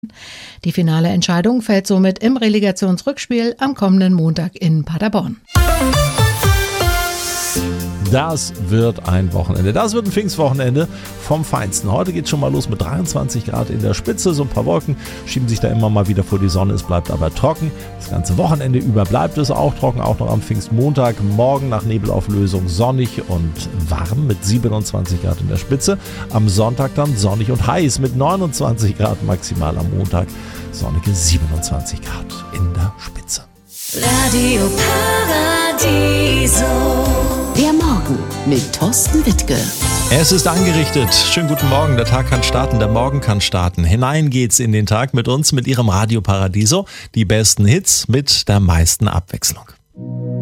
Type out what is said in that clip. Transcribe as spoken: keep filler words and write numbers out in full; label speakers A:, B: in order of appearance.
A: Die finale Entscheidung fällt somit im Relegationsrückspiel am kommenden Montag in Paderborn.
B: Das wird ein Wochenende. Das wird ein Pfingstwochenende vom Feinsten. Heute geht es schon mal los mit dreiundzwanzig Grad in der Spitze. So ein paar Wolken schieben sich da immer mal wieder vor die Sonne. Es bleibt aber trocken. Das ganze Wochenende über bleibt es auch trocken. Auch noch am Pfingstmontag. Morgen nach Nebelauflösung sonnig und warm mit siebenundzwanzig Grad in der Spitze. Am Sonntag dann sonnig und heiß mit neunundzwanzig Grad maximal. Am Montag sonnige siebenundzwanzig Grad in der Spitze.
C: Radio Paradiso.
D: Der Morgen mit Thorsten Wittke.
B: Es ist angerichtet. Schönen guten Morgen. Der Tag kann starten, der Morgen kann starten. Hinein geht's in den Tag mit uns, mit Ihrem Radio Paradiso. Die besten Hits mit der meisten Abwechslung.